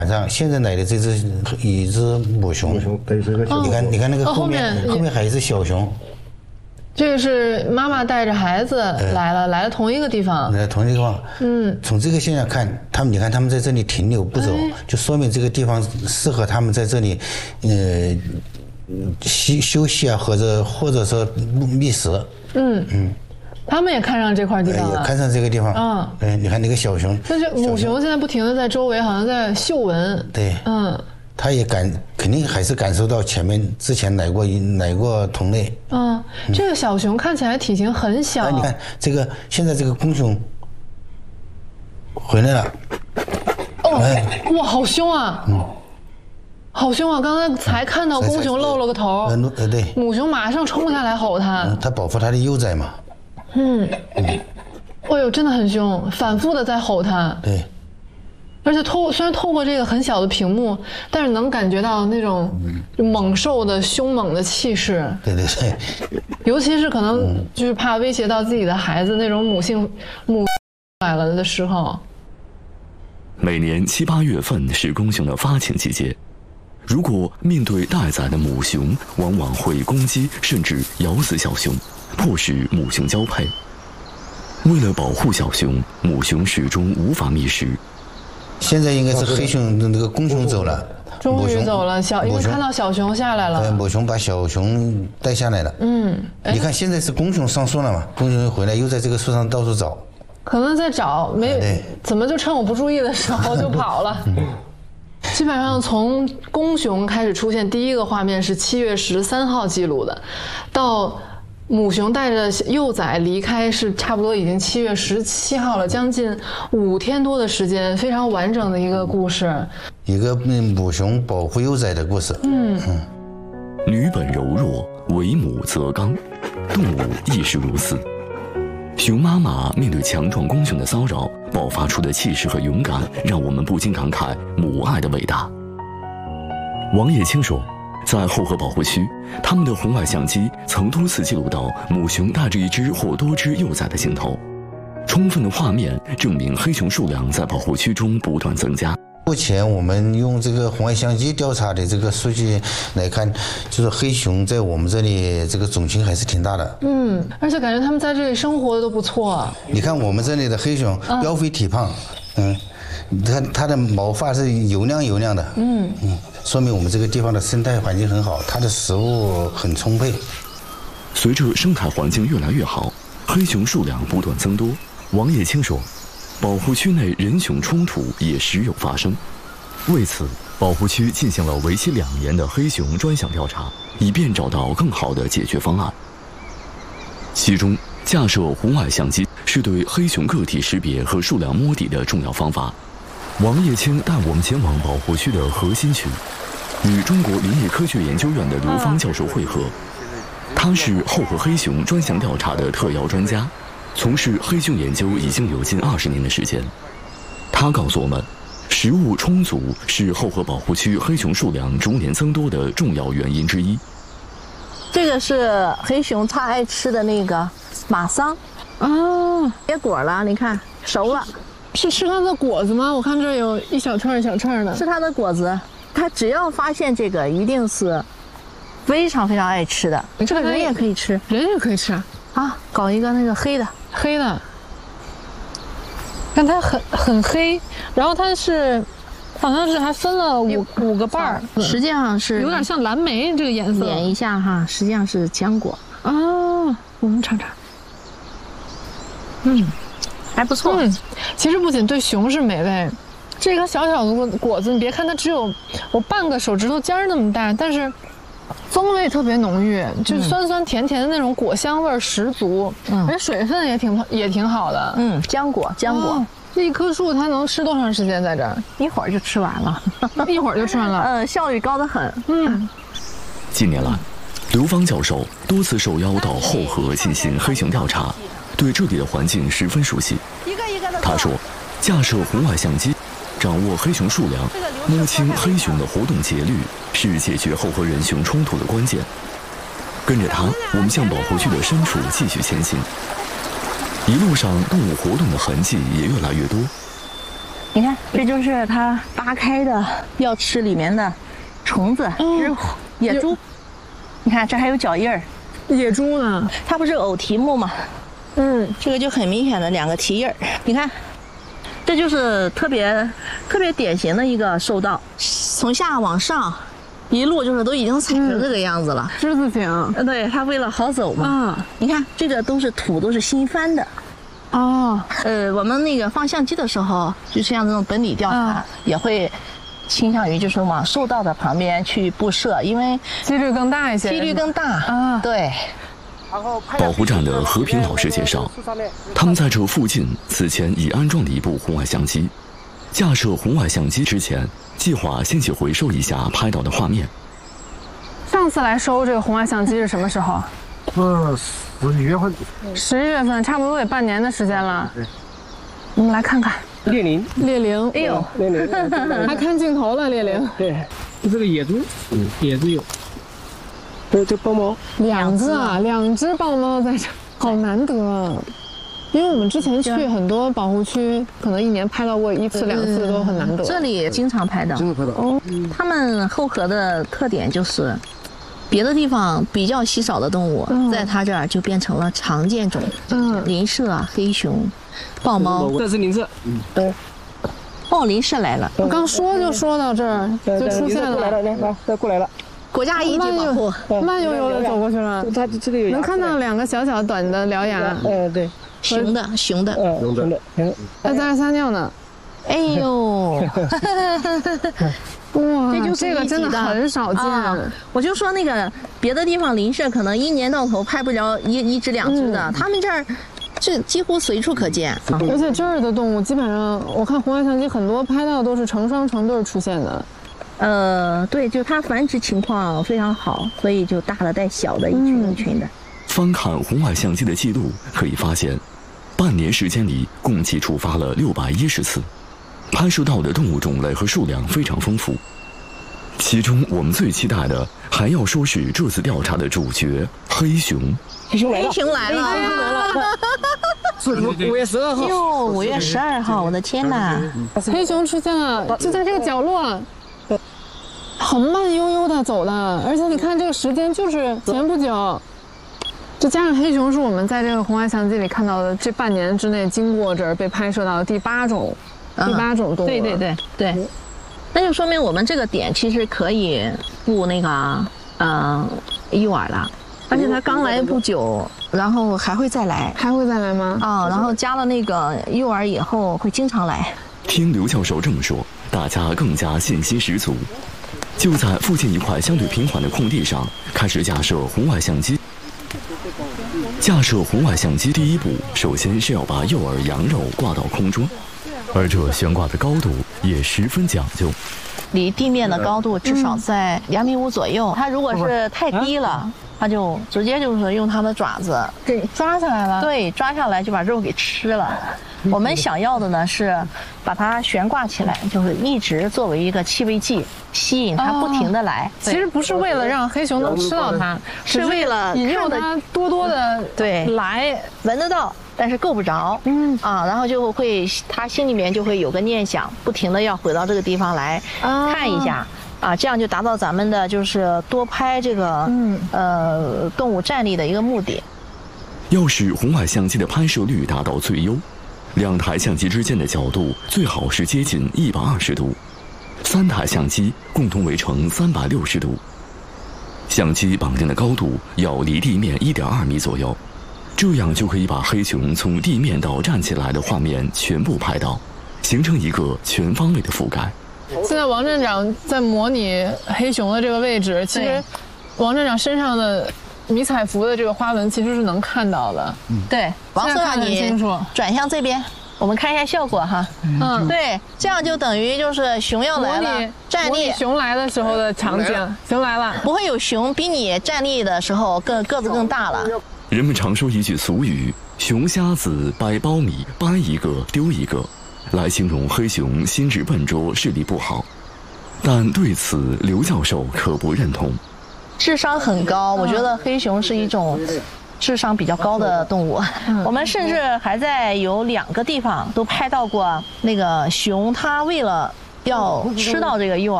晚上现在来的这只一只母熊， 对这个小你看那个后面还有一只小熊。 这个是妈妈带着孩子来了同一个地方， 来同一个地方。从这个现象看，你看他们在这里停留不走，就说明这个地方适合他们在这里，休息啊，或者说觅食。 他们也看上这块地方了， 也看上这个地方。你看那个小熊， 但是母熊现在不停的在周围，好像在嗅闻。 对，它也肯定还是感受到之前来过同类。 这个小熊看起来体型很小。 你看现在这个公熊回来了。 哇，好凶啊！好凶啊！刚才才看到公熊露了个头， 对， 母熊马上冲下来吼它。 它保护它的幼崽嘛。 哎呦，真的很凶，反复的在吼它。 对。 而且虽然透过这个很小的屏幕，但是能感觉到那种猛兽的凶猛的气势。 对。 尤其是可能就是怕威胁到自己的孩子那种母来了的时候。 每年7、8月份是公熊的发情季节，如果面对待宰的母熊，往往会攻击甚至咬死小熊，迫使母熊交配。为了保护小熊，母熊始终无法觅食。 现在应该是黑熊那个公熊走了， 终于走了，因为看到小熊下来了。 母熊把小熊带下来了。你看现在是公熊上树了嘛？公熊回来又在这个树上到处找， 可能在找，怎么就趁我不注意的时候就跑了。基本上从公熊开始出现第一个画面是7月13号记录的，到母熊带着幼崽离开是差不多已经7月17号了，将近5天多的时间，非常完整的一个故事， 一个母熊保护幼崽的故事。 女本柔弱，为母则刚，动物亦是如此。熊妈妈面对强壮公熊的骚扰，爆发出的气势和勇敢，让我们不禁感慨母爱的伟大。王叶青说，在后河保护区，他们的红外相机曾多次记录到母熊带着一只或多只幼崽的镜头，充分的画面证明黑熊数量在保护区中不断增加。 目前我们用这个红外相机调查的这个数据来看，就是黑熊在我们这里这个种群还是挺大的。 而且感觉他们在这里生活的都不错。 你看我们这里的黑熊膘肥体胖，它的毛发是油亮的，说明我们这个地方的生态环境很好，它的食物很充沛。 随着生态环境越来越好，黑熊数量不断增多。王叶青说，保护区内人熊冲突也时有发生，为此，保护区进行了为期2年的黑熊专项调查，以便找到更好的解决方案。其中，架设红外相机是对黑熊个体识别和数量摸底的重要方法。王叶青带我们前往保护区的核心区，与中国林业科学研究院的刘芳教授会合。他是后河黑熊专项调查的特邀专家，从事黑熊研究已经有近20年的时间。他告诉我们，食物充足是后河保护区黑熊数量逐年增多的重要原因之一。 这个是黑熊它爱吃的那个马桑，结果了，你看熟了。 是吃它的果子吗？我看这儿有一小串一小串的。 是它的果子，它只要发现这个，一定是非常非常爱吃的。这个人也可以吃， 人也可以吃啊！搞一个那个黑的， 看它很黑，然后它是好像是还分了五个瓣儿， 实际上是有点像蓝莓这个颜色。 点一下哈，实际上是浆果啊。我们尝尝， 还不错。 其实不仅对熊是美味，这个小小的果子，你别看它只有我半个手指头尖那么大，但是风味特别浓郁，就是酸酸甜甜的那种果香味十足，而且水分也挺好的。 浆果。 这一棵树它能吃多长时间在这儿？ 一会儿就吃完了， 一会儿就吃完了。 效率高得很。 近年来，刘芳教授多次受邀到后河进行黑熊调查，对这里的环境十分熟悉。他说，架设红外相机，掌握黑熊数量，摸清黑熊的活动节律，是解决后河人熊冲突的关键。跟着他，我们向保护区的深处继续前行。一路上动物活动的痕迹也越来越多。 你看，这就是它扒开的要吃里面的虫子，这是野猪。你看，这还有脚印儿。 野猪呢？ 它不是偶蹄目吗？这个就很明显的2个蹄印儿。你看，这就是特别典型的一个兽道，从下往上。一路就是都已经踩成这个样子了， 之字形。 对，它为了好走嘛。你看这个都是土，都是新翻的。我们那个放相机的时候，就像这种本地调查，也会倾向于就是往兽道的旁边去布设，因为几率更大一些。 几率更大。对。 保护站的和平老师介绍，他们在这附近此前已安装了一部红外相机。架设红外相机之前，计划先去回收一下拍到的画面。 上次来收这个红外相机是什么时候 ？11月份。 11月份，差不多也半年的时间了。我们来看看猎羚。 哎呦， 猎羚， 还看镜头了，猎羚。 对，这个野猪，野猪有。这豹猫，2 只豹猫在这，好难得啊！因为我们之前去很多保护区，可能1年拍到过1次2次都很难得。 这里经常拍到。他们后河的特点就是，别的地方比较稀少的动物，在它这儿就变成了常见种。林麝啊，黑熊，豹猫。 这是林麝。 对。林麝来了。 我刚说到这儿就出现了。 来，过来了。 国家一级保护， 慢悠悠的走过去了。 它这个有能看到2个小短的獠牙。 对。 雄的。 在那撒尿呢。 哎呦！ 哇，这个真的很少见。 我就说那个别的地方林麝可能1年到头拍不了1只2只的，他们这儿这几乎随处可见。 而且这儿的动物基本上，我看红外相机很多拍到都是成双成对出现的。 对，就它繁殖情况非常好，所以就大的带小的，一群一群的。 翻看红外相机的记录，可以发现，半年时间里共计出发了610次，拍摄到的动物种类和数量非常丰富。其中我们最期待的，还要说是这次调查的主角——黑熊。 黑熊来了 ！5月12号。 哟，5月12号，我的天哪！ 黑熊出现了，就在这个角落。很慢悠悠的走的，而且你看这个时间就是前不久，就加上黑熊是我们在这个红外相机里看到的这半年之内经过这儿被拍摄到的第8种动物。 对，那就说明我们这个点其实可以布那个诱饵了，而且它刚来不久，然后还会再来吗？ 然后加了那个诱饵以后会经常来。 听刘教授这么说，大家更加信心十足。就在附近一块相对平缓的空地上，开始架设红外相机。架设红外相机第一步，首先是要把诱饵羊肉挂到空中，而这悬挂的高度也十分讲究， 离地面的高度至少在2.5米左右。它如果是太低了，它就直接就是用它的爪子给抓下来了。 对，抓下来就把肉给吃了。我们想要的呢是把它悬挂起来，就是一直作为一个气味剂，吸引它不停的来。 其实不是为了让黑熊能吃到它， 是为了引诱它多的来闻得到，但是够不着。然后就会它心里面就会有个念想，不停的要回到这个地方来看一下。这样就达到咱们的就是多拍这个动物站立的一个目的。 要使红外相机的拍摄率达到最优，2台相机之间的角度最好是接近120度，3台相机共同围成360度。相机绑定的高度要离地面1.2米左右，这样就可以把黑熊从地面到站起来的画面全部拍到，形成一个全方位的覆盖。 现在王站长在模拟黑熊的这个位置，其实王站长身上的迷彩服的这个花纹其实是能看到的。 对，王社长你转向这边，我们看一下效果哈。对，这样就等于就是熊要来了，站立。 熊来的时候的场景，熊来了， 不会有熊比你站立的时候个子更大了。 人们常说一句俗语：“熊瞎子掰苞米，掰一个丢一个”，来形容黑熊心智笨拙、视力不好。但对此，刘教授可不认同。 智商很高，我觉得黑熊是一种智商比较高的动物。我们甚至还在有2个地方都拍到过那个熊，它为了要吃到这个诱